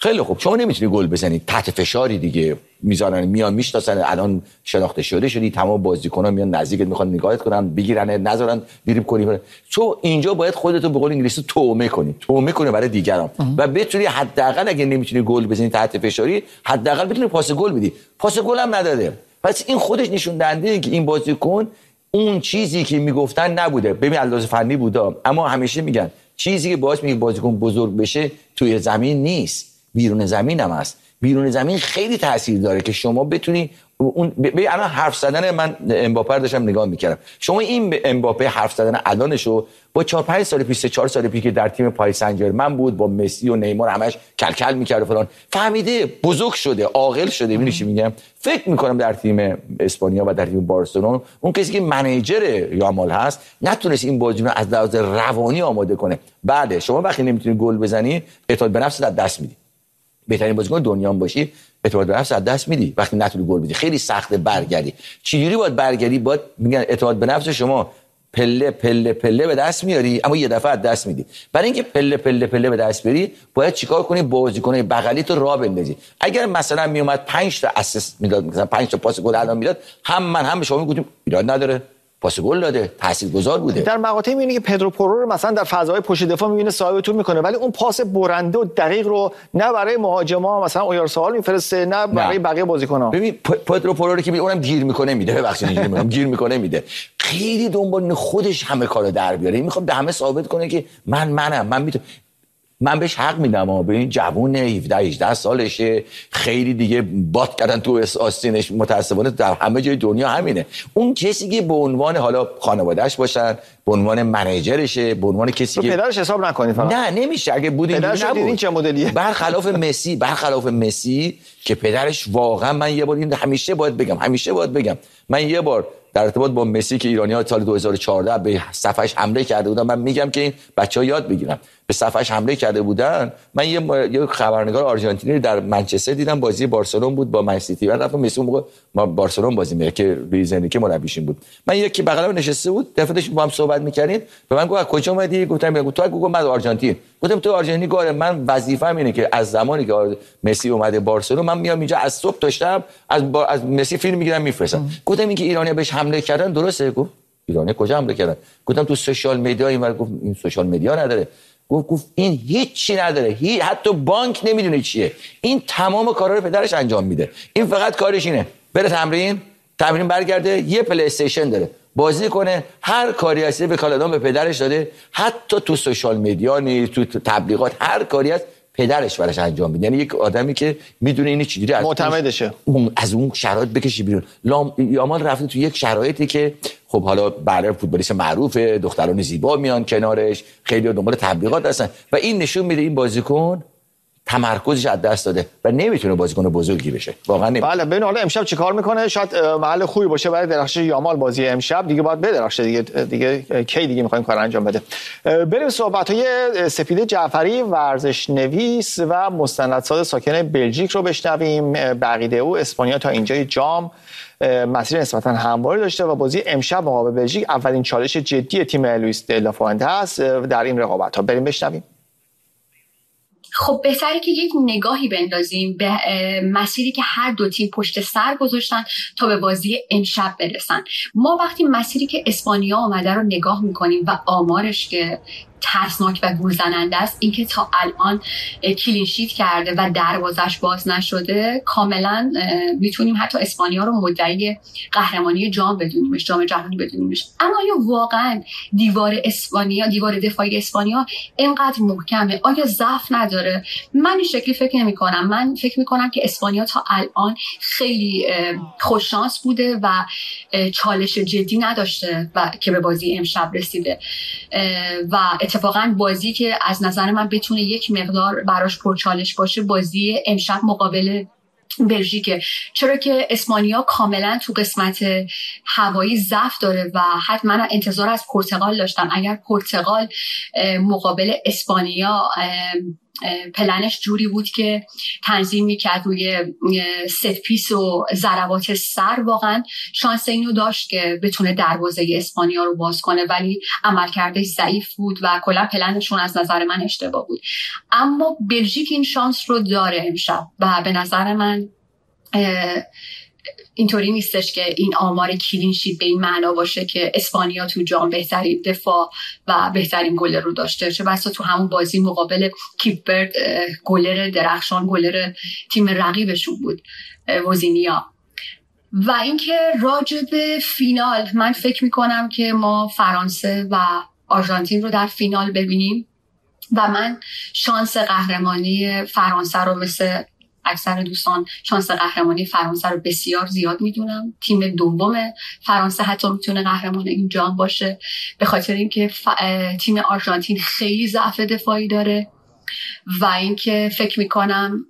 خیلی خوب، شما نمیتونی گل بزنی، تحت فشاری دیگه میذارن، میان میشناسن، الان شناخته شدی، تمام بازیکن‌ها میان نزدیکت میخوان نگاهت کنن، بگیرن، نذارن دریبل کنی. تو اینجا باید خودتو به قول انگلیسی تومه کنی برای دیگران و بتونی حداقل اگه نمیتونی گل بزنی تحت فشاری، حداقل بتونی پاس گل بدی. پاس گل هم نداده. پس این خودش نشون دهنده که این بازیکن اون چیزی که میگفتن نبوده. ببین اندازه فنی بودا، اما همیشه میگن چیزی که باعث میشه بازیکن بزرگ بشه توی زمین نیست، بیرون زمین هم هست. بیرون زمین خیلی تاثیر داره که شما بتونی اون الان حرف زدن من امباپه رو داشتم نگاه میکردم. شما این امباپه حرف زدن الانشو با 4-5 سال پیش 4 سال پیش که در تیم پاریس سن ژرمن بود با مسی و نیمار همش کلکل میکرد و فلان، فهمیده بزرگ شده، عاقل شده. میبینی چی میگم؟ فکر میکنم در تیم اسپانیا و در تیم بارسلونا اون کسی که منیجر یامال هست نتونست این بازیکن رو از لحاظ روانی آماده کنه. بعد شما وقتی نمیتونی گل بزنی اعتماد به نفست از دست میدی. بهترین بازیکن دنیا هم باشی اعتماد به نفس از دست میدی وقتی نتونی گل بدی. خیلی سخته برگردی. چجوری باید برگردی؟ باید میگن اعتماد به نفس شما پله پله پله به دست میاری اما یه دفعه از دست میدی. برای اینکه پله پله پله به دست بری باید چیکار کنی؟ بازیکنای بغلی تو راه بندازی. اگر مثلا میومد 5 تا اسیست میداد، مثلا 5 تا پاس گل الان میداد، هم من هم به شما میگفتیم ایراد نداره، پاس گل داده، تاثیرگذار بوده. در مقاطعی می‌بینی که پدرو پورو رو مثلا در فضای پشت دفاع می‌بینه صاحب توپ میکنه، ولی اون پاس برنده و دقیق رو نه برای مهاجما مثلا اویارسال میفرسته نه برای بقیه بازیکن‌ها. ببین پدرو پورو رو که اونم گیر میکنه میده، ببخشید اینجوری میگم، گیر میکنه میده. خیلی دنبال خودش همه کارو در بیاره. میخواد به همه ثابت کنه که من میتونم. من بهش حق میدم به این جوون 17-18 سالشه، خیلی دیگه بات کردن تو آستینش، متاسفانه در همه جای دنیا همینه. اون کسی که به عنوان حالا خانواده‌اش باشن، به عنوان منیجرشه، به عنوان کسی که پدرش حساب نکنید فقط. نه نمیشه. اگه بود اینجوری نبود. این چه مدلیه؟ برخلاف مسی که پدرش واقعا، من یه بار این همیشه باید بگم من یه بار در ارتباط با مسی که ایرانی‌ها سال 2014 به صفحش حمله کرده بودن، من میگم که این بچه‌ها یاد بگیرن، به صفحش حمله کرده بودن. من یه خبرنگار آرژانتینی در منچستر دیدم، بازی بارسلون بود با منسیتی، من رفتم مسی اون موقع ما بارسلون بازی می‌کرد که لوئیز انریکه مربیشون بود. من یکی بغلم نشسته بود، دفعهش با هم صحبت می‌کردیم، به من گفت از کجا اومدی؟ گفتم تو گفت من آرژانتین. گفتم تو آرژانتینی؟ گفت من وظیفه‌م اینه که از زمانی که مسی اومده بارسلون من میام اینجا از صبح تا شب از مسی فیلم میگیرم میفرستم. گفتم اینکه ایرانی‌ها بهش حمله کردن درسته؟ گفت ایرانی کجا حمله کردن؟ گفتم تو سوشال مدیا. این گفت این سوشال مدیا نداره. گفت این هیچی نداره، حتی بانک نمیدونه چیه. این تمام کارا رو پدرش انجام میده. این فقط کارش اینه بره تمرین برگرده، یه پلی استیشن داره، بازی کنه، هر کاری هست وکالت‌نامه به پدرش داده، حتی تو سوشال مدیا نیست، تو تبلیغات، هر کاری هست پدرش براش انجام میده. یعنی یک آدمی که میدونه این چجوری معتمدشه، از اون شرایط بکشی بیرون. یامال رفته تو یک شرایطی که خب حالا برای فوتبالیست معروفه، دختران زیبا میان کنارش، خیلی دنبال تبلیغات هستن و این نشون میده این بازیکن تمرکزش از دست داده و نمیتونه بازیکن بزرگی بشه. واقعا نمیتونه. بله ببین حالا امشب چیکار میکنه؟ شاید محل خوبی باشه برای درخشش یامال بازی امشب. دیگه باید بدرخشه دیگه کی دیگه میخوایم کار انجام بده. بریم صحبت‌های سپیده جعفری، ورزشنویس و مستندساز ساکن بلژیک رو بشنویم. بقیده او اسپانیا تا اینجای جام مسیر نسبتا همواری داشته و بازی امشب مقابل بلژیک اولین چالش جدی تیم لوئیس دلا فوئنته است در این رقابت‌ها. بریم بشنویم. خب بهتره که یک نگاهی بندازیم به مسیری که هر دو تیم پشت سر گذاشتن تا به بازی امشب برسن. ما وقتی مسیری که اسپانیا آمده رو نگاه میکنیم و آمارش که ترسناک و گولزننده است، اینکه تا الان کلین شیت کرده و دروازش باز نشده، کاملا میتونیم حتی اسپانیا رو مدعی قهرمانی جام بدونیمش، جام جهانی بدونیمش. اما آیا واقعا دیوار دفاعی اسپانیا اینقدر محکمه؟ آیا ضعف نداره؟ من این شکلی فکر نمی کنم. من فکر میکنم که اسپانیا تا الان خیلی خوششانس بوده و چالش جدی نداشته و که به بازی امشب رسیده و اتفاقا بازی که از نظر من بتونه یک مقدار براش پرچالش باشه بازی امشب مقابل بلژیکه، چرا که اسپانیا کاملا تو قسمت هوایی ضعف داره و حتما انتظار از پرتغال داشتم. اگر پرتغال مقابل اسپانیا پلنش جوری بود که تنظیم میکرد روی ست پیس و ضربات سر. واقعا شانس اینو داشت که بتونه دروازه اسپانیا رو باز کنه، ولی عملکردش ضعیف بود و کلا پلنشون از نظر من اشتباه بود. اما بلژیک این شانس رو داره امشب و به نظر من اینطوری نیستش که این آمار کلین شیت به این معنا باشه که اسپانیا تو جام بهترین دفاع و بهترین گلر رو داشته، چه بسا تو همون بازی مقابل کیپ ورد گلر درخشان، گلر تیم رقیبشون بود، وزینیا. و اینکه راجع به فینال، من فکر میکنم که ما فرانسه و آرژانتین رو در فینال ببینیم و من شانس قهرمانی فرانسه رو مثل اکثر دوستان شانس قهرمانی فرانسه رو بسیار زیاد میدونم. تیم دوم فرانسه حتی میتونه قهرمان این جام باشه، به خاطر اینکه تیم آرژانتین خیلی ضعف دفاعی داره و اینکه فکر میکنم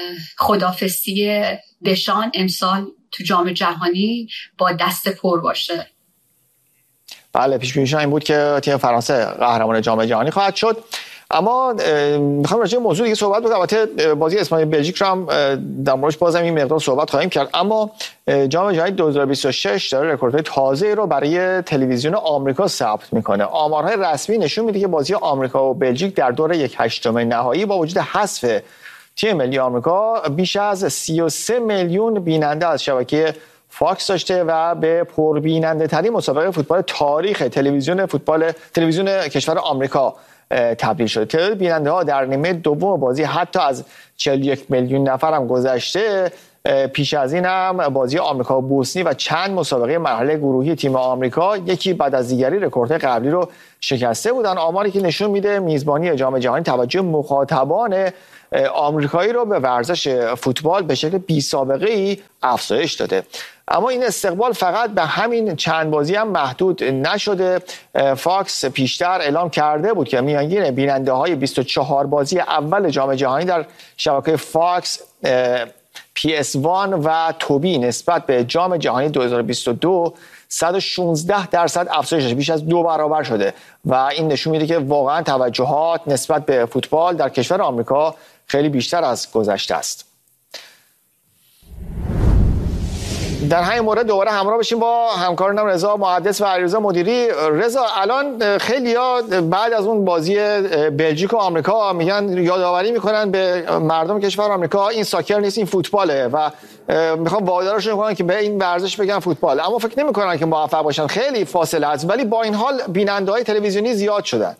خدافظی دشان امسال تو جام جهانی با دست پر باشه. بله، پیش بینیش این بود که تیم فرانسه قهرمان جام جهانی خواهد شد. اما میخوام راجع به موضوع دیگه صحبت بکنم. البته بازی اسپانیا بلژیک رو هم در موردش بازم این مقدار صحبت خواهیم کرد، اما جام جهانی 2026 داره رکوردهای تازه رو برای تلویزیون آمریکا ثبت میکنه. آمارهای رسمی نشون میده که بازی آمریکا و بلژیک در دور 1/8 نهایی با وجود حذف تیم ملی آمریکا بیش از 33 میلیون بیننده از شبکه فاکس داشته و به پربیننده ترین مسابقه فوتبال تاریخ تلویزیون کشور آمریکا تبدیل شده. تعداد بیننده ها در نیمه دوم بازی حتی از 41 میلیون نفر هم گذشته. پیش از این هم بازی آمریکا و بوسنی و چند مسابقه مرحله گروهی تیم آمریکا یکی بعد از دیگری رکورد قبلی رو شکسته بودن. آماری که نشون میده میزبانی جام جهانی توجه مخاطبان آمریکایی رو به ورزش فوتبال به شکل بی سابقه ای افزایش داده. اما این استقبال فقط به همین چند بازی هم محدود نشده. فاکس پیشتر اعلام کرده بود که میانگین بیننده های 24 بازی اول جام جهانی در شبکه فاکس، PS1 و توبی نسبت به جام جهانی 2022 116% افزایش داشته، بیش از 2 برابر شده و این نشون میده که واقعا توجهات نسبت به فوتبال در کشور آمریکا خیلی بیشتر از گذشته است. در همین مورد دوباره همراه بشیم با همکارانم رضا محدث و علیرضا مدیری. رضا، الان خیلیا بعد از اون بازی بلژیک و آمریکا میگن، یادآوری میکنن به مردم کشور آمریکا این ساکر نیست، این فوتباله و میخوان وادارشون کنن که به این ورزش بگن فوتبال، اما فکر نمیکنن که موفق باشن. خیلی فاصله هست، ولی با این حال بیننده‌های تلویزیونی زیاد شدن.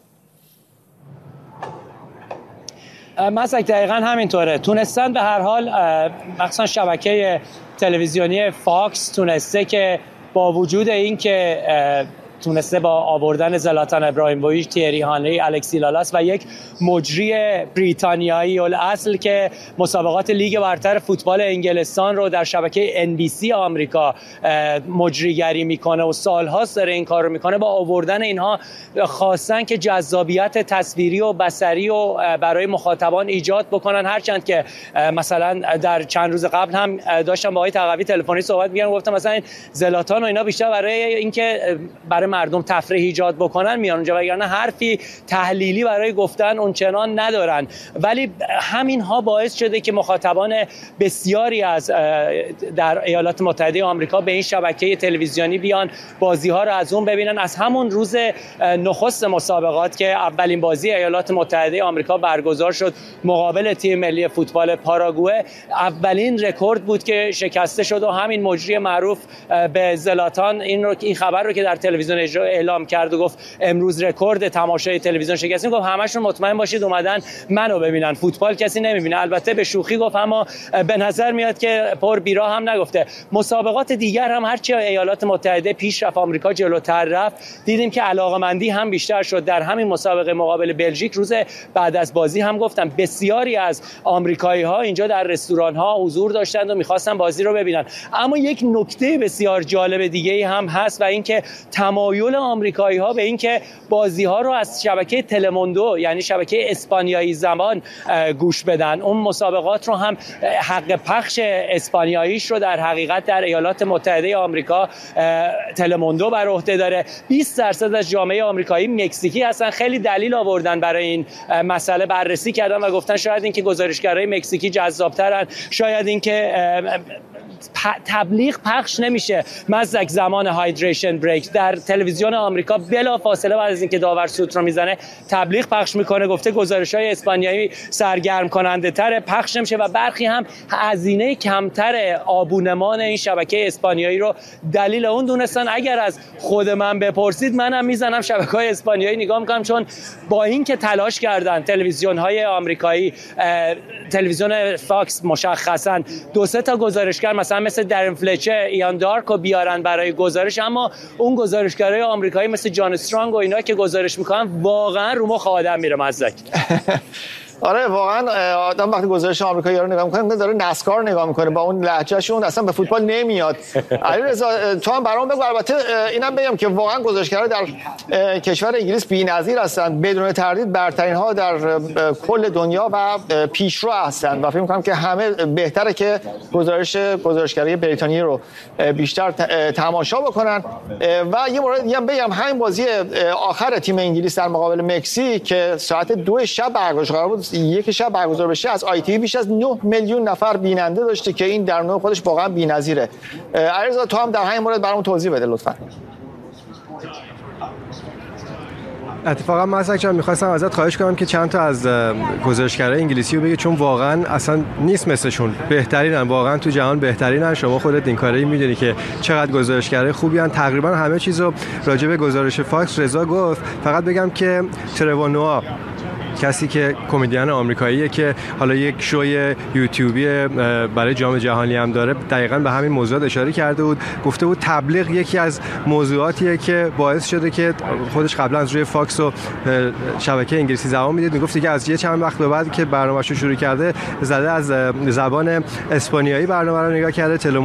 مسلک دقیقا همینطوره. تونستن به هر حال مخصوصا شبکه تلویزیونی فاکس تونسته که با وجود این که تونسته با آوردن زلاتان ابراهیموویچ، تیری هانری، الکسی لالاس و یک مجری بریتانیایی الاصل که مسابقات لیگ برتر فوتبال انگلستان رو در شبکه NBC آمریکا مجریگری میکنه و سالهاست داره این کار رو میکنه، با آوردن اینها خواستن که جذابیت تصویری و بصری و برای مخاطبان ایجاد بکنن. هرچند که مثلا در چند روز قبل هم داشتم با آقای تقوی تلفنی صحبت می‌کردم، گفتم مثلا این زلاتان و اینا بیشتر برای اینکه برای مردم تفریح ایجاد بکنن میان اونجا، وگرنه حرفی تحلیلی برای گفتن اونچنان ندارن. ولی همین ها باعث شده که مخاطبان بسیاری از در ایالات متحده آمریکا به این شبکه تلویزیونی بیان، بازی ها رو از اون ببینن. از همون روز نخست مسابقات که اولین بازی ایالات متحده آمریکا برگزار شد مقابل تیم ملی فوتبال پاراگوئه، اولین رکورد بود که شکسته شد و همین مجری معروف به زلاتان این خبر رو که در تلویزیون اعلام کرد و گفت امروز رکورد تماشای تلویزیون شکستیم، گفت همشون مطمئن باشید اومدن منو ببینن، فوتبال کسی نمیبینه. البته به شوخی گفت، اما به نظر میاد که پر بیرا هم نگفته. مسابقات دیگر هم هرچی ایالات متحده پیش رفت، آمریکا جلوتر رفت، دیدیم که علاقه‌مندی هم بیشتر شد. در همین مسابقه مقابل بلژیک روز بعد از بازی هم گفتم بسیاری از آمریکایی‌ها اینجا در رستوران‌ها حضور داشتند و می‌خواستن بازی رو ببینن. اما یک نکته بسیار جالب دیگه‌ای هم هست و اینکه تماشای تمایل آمریکایی‌ها به اینکه بازی‌ها رو از شبکه تلموندو یعنی شبکه اسپانیایی زمان گوش بدن. اون مسابقات رو هم حق پخش اسپانیاییش رو در حقیقت در ایالات متحده آمریکا تلموندو بر عهده داره. 20% از جامعه آمریکایی مکزیکی هستن. خیلی دلیل آوردن برای این مسئله، بررسی کردن و گفتن شاید اینکه گزارشگرای مکزیکی جذاب‌ترن، شاید اینکه تبلیغ پخش نمیشه. مزدک زمان هایدریشن بریک در تلویزیون آمریکا بلا فاصله بعد از اینکه داور سوت رو میزنه تبلیغ پخش میکنه. گفته گزارش‌های اسپانیایی سرگرم کننده تر، پخش نمیشه و برخی هم هزینه کمتر آبونمان این شبکه اسپانیایی رو دلیل اون دونستن. اگر از خود من بپرسید منم میزنم شبکه‌های اسپانیایی نگاه میکنم، چون با اینکه تلاش کردن تلویزیون‌های آمریکایی، تلویزیون فاکس مشخصا 2-3 تا گزارشگر مثلا مثل درن فلچر، ایان دارک رو بیارن برای گزارش، اما اون گزارشگرای آمریکایی مثل جان استرانگ و اینا که گزارش میکنن واقعا رو مخ آدم میره. مزدک آره واقعا آدم وقتی گزارش آمریکایی‌ها رو نگاه می‌کنه داره نسکار نگاه می‌کنه، با اون لهجهشون اصلا به فوتبال نمیاد. علیرضا تو هم برام بگو. البته اینم بگم که واقعا گزارشگرا در کشور انگلیس بی‌نظیر هستن، بدون تردید برترین ها در کل دنیا و پیشرو هستن و فکر می‌کنم که همه بهتره که گزارشگری بریتانیایی رو بیشتر تماشا بکنن. و یه مورد دیگه هم بگم، همین بازی آخر تیم انگلیس در مقابل مکزیک که ساعت 2 شب برگزار بود، یک شب برگزار بشه، از آی تی بیش از 9 میلیون نفر بیننده داشته که این در نوع خودش واقعا بی‌نظیره. علیرضا تو هم در همین مورد برام توضیح بده لطفاً. اتفاقا مزدک جان می‌خواستم ازت خواهش کنم که چند تا از گزارشگرای انگلیسی رو بگی، چون واقعا اصلا نیست مثلشون، بهترینن، واقعا تو جهان بهترینن. شما خودت این کاری می‌دونی که چقدر گزارشگرای خوبی ان. تقریبا همه چیزو راجع به گزارش فاکس رضا گفت. فقط بگم که ترور نوآ، کسی که کمدین آمریکاییه که حالا یک شوی یوتیوبی برای جام جهانی هم داره، دقیقاً به همین موضوعات اشاره کرده بود. گفته بود تبلیغ یکی از موضوعاتیه که باعث شده که خودش قبلا از روی فاکس و شبکه انگلیسی زبان میدید. میگفت دیگه از یه چند وقت بعد که برنامه‌شو شروع کرده زده از زبان اسپانیایی برنامه رو نگاه کرده.